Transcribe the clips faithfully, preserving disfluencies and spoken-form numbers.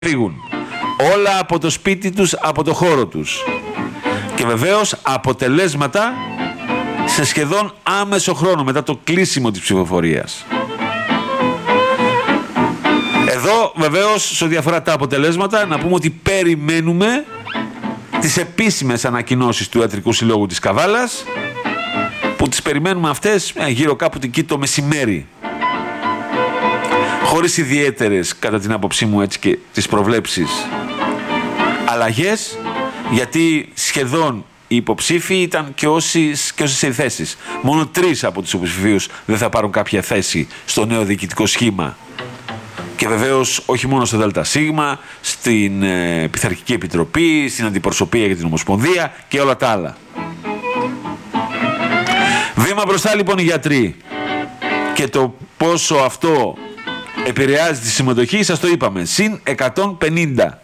φύγουν. Όλα από το σπίτι τους, από το χώρο τους. Και βεβαίως αποτελέσματα σε σχεδόν άμεσο χρόνο μετά το κλείσιμο της ψηφοφορίας. Εδώ βεβαίως σε ό,τι αφορά τα αποτελέσματα να πούμε ότι περιμένουμε τις επίσημες ανακοινώσεις του Ιατρικού Συλλόγου της Καβάλας, που τις περιμένουμε αυτές γύρω κάπου εκεί το μεσημέρι, χωρίς ιδιαίτερες κατά την άποψή μου έτσι και τις προβλέψεις αλλαγές, γιατί σχεδόν οι υποψήφοι ήταν και όσοι, και όσοι θέσεις. Μόνο τρεις από τους υποψηφίους δεν θα πάρουν κάποια θέση στο νέο διοικητικό σχήμα. Και βεβαίως όχι μόνο στο ΔΣ, στην ε, Πειθαρχική Επιτροπή, στην Αντιπροσωπεία για την Ομοσπονδία και όλα τα άλλα. Βήμα μπροστά λοιπόν οι γιατροί. Και το πόσο αυτό επηρεάζει τη συμμετοχή σας το είπαμε. Συν εκατόν πενήντα.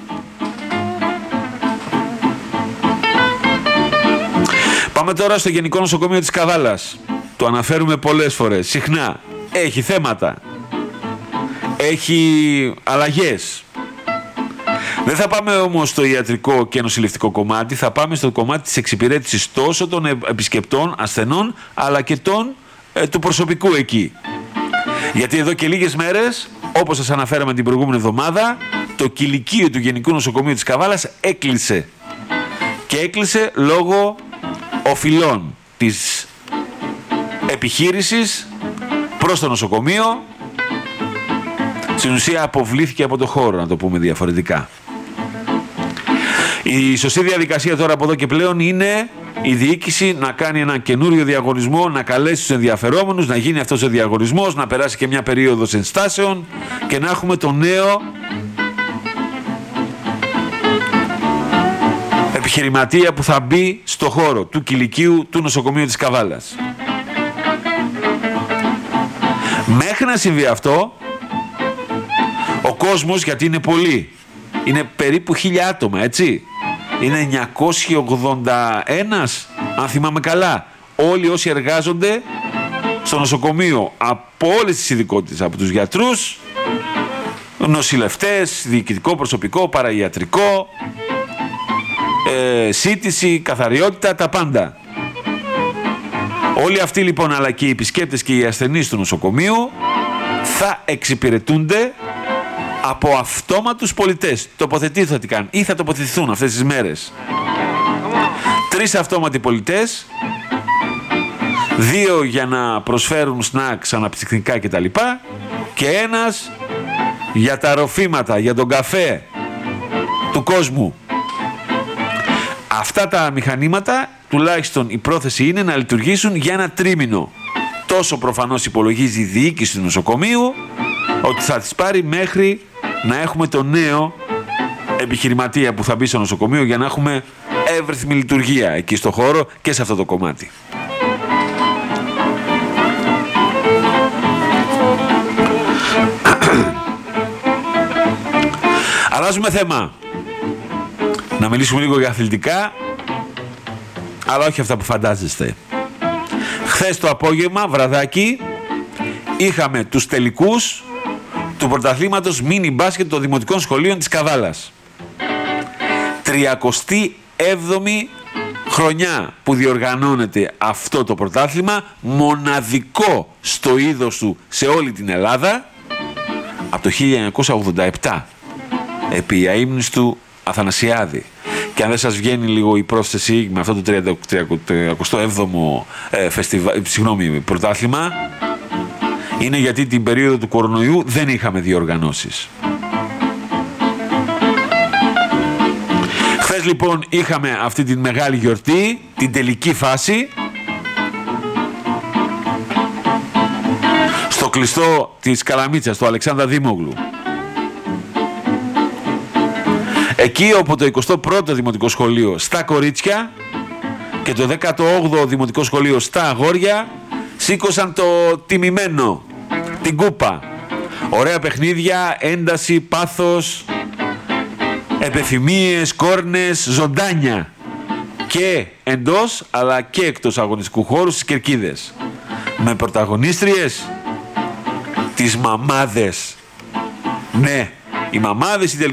Πάμε τώρα στο Γενικό Νοσοκομείο της Καβάλας. Το αναφέρουμε πολλές φορές, συχνά. Έχει θέματα. Έχει αλλαγές. Δεν θα πάμε όμως στο ιατρικό και νοσηλευτικό κομμάτι, θα πάμε στο κομμάτι της εξυπηρέτησης τόσο των επισκεπτών, ασθενών, αλλά και των, ε, του προσωπικού εκεί. Γιατί εδώ και λίγες μέρες, όπως σας αναφέραμε την προηγούμενη εβδομάδα, το κηλικείο του Γενικού Νοσοκομείου της Καβάλας έκλεισε. Και έκλεισε λόγω οφειλών της επιχείρησης προς το νοσοκομείο. Στην ουσία αποβλήθηκε από το χώρο, να το πούμε διαφορετικά. Η σωστή διαδικασία τώρα από εδώ και πλέον είναι η διοίκηση να κάνει ένα καινούριο διαγωνισμό, να καλέσει τους ενδιαφερόμενους, να γίνει αυτός ο διαγωνισμός, να περάσει και μια περίοδος ενστάσεων και να έχουμε το νέο επιχειρηματία που θα μπει στο χώρο του κηλικείου του νοσοκομείου της Καβάλας. Μέχρι να συμβεί αυτό, ο κόσμος, γιατί είναι πολλοί, είναι περίπου χίλια άτομα, έτσι, είναι εννιακόσιοι ογδόντα ένα, αν θυμάμαι καλά, όλοι όσοι εργάζονται στο νοσοκομείο, από όλες τις ειδικότητες, από τους γιατρούς, νοσηλευτές, διοικητικό προσωπικό, παραϊατρικό, ε, σύντηση, καθαριότητα, τα πάντα. Όλοι αυτοί λοιπόν, αλλά και οι επισκέπτες και οι ασθενείς του νοσοκομείου, θα εξυπηρετούνται από αυτόματους πολιτές. Τοποθετήθηκαν ή θα τοποθετηθούν αυτές τις μέρες τρεις αυτόματοι πολιτές, δύο για να προσφέρουν σνακς, αναψυκτικά κτλ, και ένας για τα ροφήματα, για τον καφέ του κόσμου. Αυτά τα μηχανήματα, τουλάχιστον η πρόθεση είναι να λειτουργήσουν για ένα τρίμηνο. Τόσο προφανώς υπολογίζει η διοίκηση του νοσοκομείου, ότι θα τις πάρει μέχρι να έχουμε το νέο επιχειρηματία που θα μπει στο νοσοκομείο, για να έχουμε εύρυθμη λειτουργία εκεί στο χώρο και σε αυτό το κομμάτι. Αλλάζουμε θέμα. Να μιλήσουμε λίγο για αθλητικά, αλλά όχι αυτά που φαντάζεστε. Χθες το απόγευμα, βραδάκι, είχαμε τους τελικούς του πρωταθλήματος μίνι μπάσκετ των Δημοτικών Σχολείων της Καβάλας. τριακοστή έβδομη χρονιά που διοργανώνεται αυτό το πρωτάθλημα, μοναδικό στο είδος του σε όλη την Ελλάδα, από το χίλια εννιακόσια ογδόντα επτά, επί αείμνης του Αθανασιάδη. Και αν δεν σας βγαίνει λίγο η πρόσθεση με αυτό το τριακοστό έβδομο ε, φεστιβα... συγγνώμη, πρωτάθλημα, είναι γιατί την περίοδο του κορονοϊού δεν είχαμε διοργανώσεις. Χθες λοιπόν είχαμε αυτή την μεγάλη γιορτή, την τελική φάση, στο κλειστό της Καλαμίτσας, του Αλεξάνδρα Δήμογλου. Εκεί όπου το εικοστό πρώτο Δημοτικό Σχολείο στα κορίτσια και το δέκατο όγδοο Δημοτικό Σχολείο στα αγόρια σήκωσαν το τιμημένο, την κούπα. Ωραία παιχνίδια, ένταση, πάθος, επιθυμίες, κόρνες, ζωντάνια. Και εντός αλλά και εκτός αγωνιστικού χώρου στις κερκίδες. Με πρωταγωνίστριες τις μαμάδες. Ναι, οι μαμάδες, οι